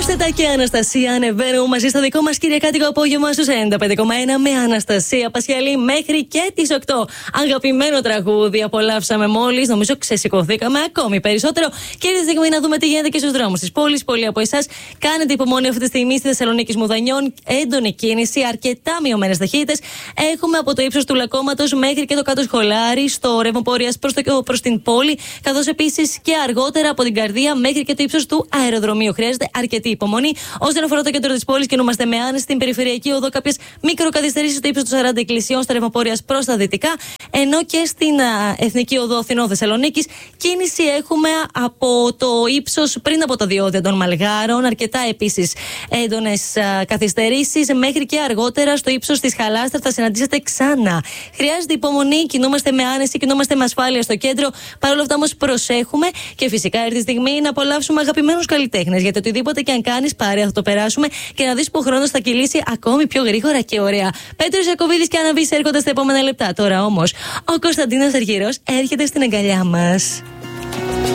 Πρόσθετα και Αναστασία ανεβαίνουν μαζί στο δικό μας κυριακάτικο απόγευμα στους 95,1 με Αναστασία Πασιαλή μέχρι και τις 8. Αγαπημένο τραγούδι απολαύσαμε μόλις. Νομίζω ξεσηκωθήκαμε ακόμη περισσότερο. Και ήρθε η στιγμή να δούμε τι γίνεται και στους δρόμους της πόλης. Πολλοί από εσάς κάνετε υπομονή αυτή τη στιγμή στη Θεσσαλονίκη Μουδανιών. Έντονη κίνηση, αρκετά μειωμένες ταχύτητες. Έχουμε από το ύψος του Λακώματος μέχρι και το κάτω σχολάρι στο ρεύμα πορείας προς την πόλη. Καθώς επίσης και αργότερα από την Καρδία μέχρι και το ύψος του αεροδρομίου. Χρειάζεται αρκετή υπομονή. Όσον αφορά το κέντρο της πόλης, κινούμαστε με άνεση στην περιφερειακή οδό. Κάποιες μικροκαθυστερήσεις στο ύψος του 40 εκκλησιών στα ρεύμα πορείας προς τα δυτικά. Ενώ και στην εθνική οδό Αθηνών Θεσσαλονίκης κίνηση έχουμε από το ύψος πριν από τα διόδια των Μαλγάρων. Αρκετά επίσης έντονες καθυστερήσεις μέχρι και αργότερα στο ύψος της Χαλάστρα θα συναντήσετε ξανά. Χρειάζεται υπομονή, κινούμαστε με άνεση, κινούμαστε με ασφάλεια στο κέντρο. Παρ' όλα αυτά όμως προσέχουμε και φυσικά έρθει η στιγμή να απολαύσουμε αγαπημένους καλλιτέχνες. Γιατί οτιδήποτε και αν κάνεις, παρέα θα το περάσουμε και να δεις που ο χρόνος θα κυλήσει ακόμη πιο γρήγορα και ωραία. Πέτρος Ιακωβίδης και Αναβής έρχονται στα επόμενα λεπτά. Τώρα όμως ο Κωνσταντίνος Αργυρός έρχεται στην αγκαλιά μας.